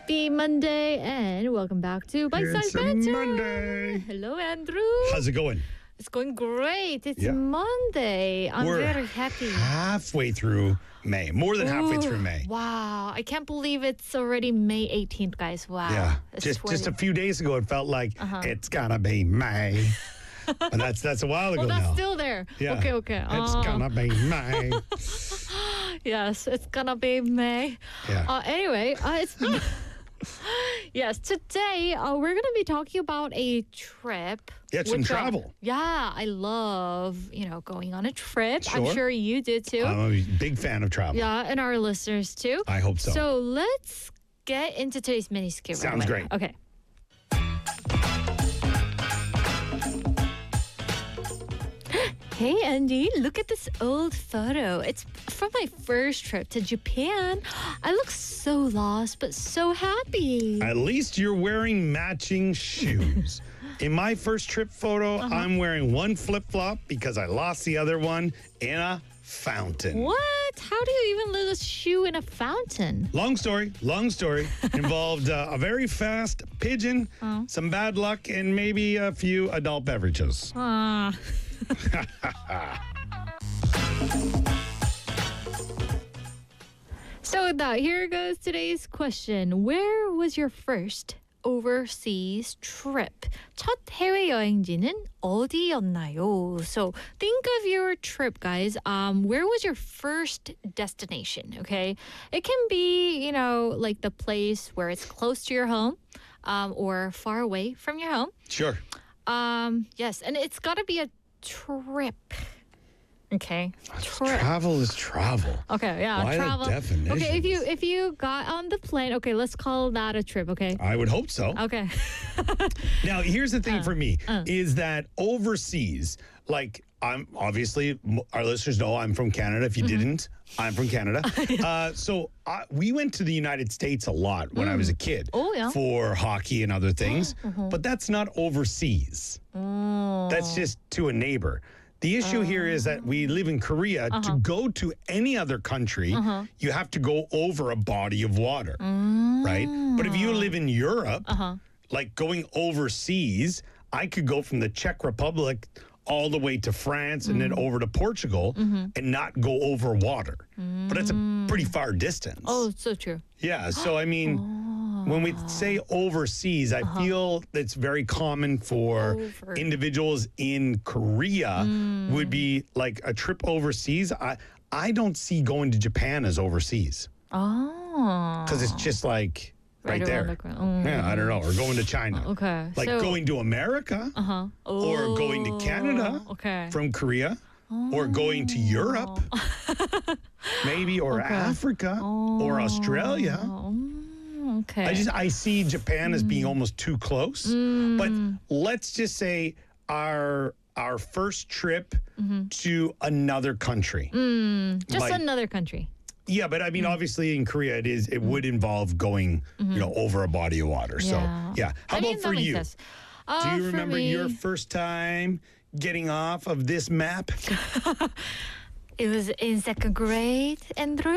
Happy Monday and welcome back to Bite Size Banter. Monday. Hello, Andrew. How's it going? It's going great. It's Yeah. Monday. I'm We're very happy. halfway through May. More than halfway through May. Wow. I can't believe it's already May 18th, guys. Wow. Yeah. It's Just a few days ago, it felt like it's gonna be May. And that's a while ago well, that's now. still there. Yeah. Okay. It's gonna be May. Yes, it's gonna be May. Yeah. Anyway, it's yes. Today we're gonna be talking about a trip. Yeah, some which, travel. Yeah, I love going on a trip. I'm Sure. sure you do too. I'm a big fan of travel. Yeah, and our listeners too. I hope so. So let's get into today's mini skit. Sounds great. Okay. Hey Andy, look at this old photo. It's from my first trip to Japan. I look so lost but so happy. At least you're wearing matching shoes. In my first trip photo, I'm wearing one flip-flop because I lost the other one in a fountain. What? How do you even lose a shoe in a fountain? Long story. Involved a very fast pigeon, some bad luck, and maybe a few adult beverages. So now here goes today's question. Where was your first overseas trip? 첫 해외 여행지는 어디였나요? So think of your trip, guys. Where was your first destination? Okay, it can be like the place where it's close to your home, or far away from your home. Sure. Yes, and it's got to be a trip. Okay, trip. Travel is travel. Okay, yeah, Why the travel. definitions? Okay, if you got on the plane, okay, let's call that a trip. Okay. I would hope so. Okay. Now, here's the thing for me is that overseas, like I'm obviously, our listeners know I'm from Canada. If you didn't, I'm from Canada. So we went to the United States a lot when I was a kid for hockey and other things, but that's not overseas. That's just to a neighbor. The issue here is that we live in Korea. To go to any other country, you have to go over a body of water, right? But if you live in Europe, like going overseas, I could go from the Czech Republic all the way to France and then over to Portugal and not go over water. But that's a pretty far distance. Oh, so true. Yeah, so I mean, when we say overseas, I feel it's very common for individuals in Korea would be like a trip overseas. I don't see going to Japan as overseas. Oh. Because it's just like right around there. the corner. Yeah, I don't know. Or going to China. Okay. Like so, going to America or going to Canada from Korea. Or going to Europe, maybe, or Africa, or Australia. Okay. I see Japan as being almost too close. But let's just say our first trip to another country. Just another country. Yeah, but I mean, obviously in Korea, it would involve going, over a body of water. So, yeah. How about for you? Do you remember your first time getting off of this map? It was in second grade, Andrew.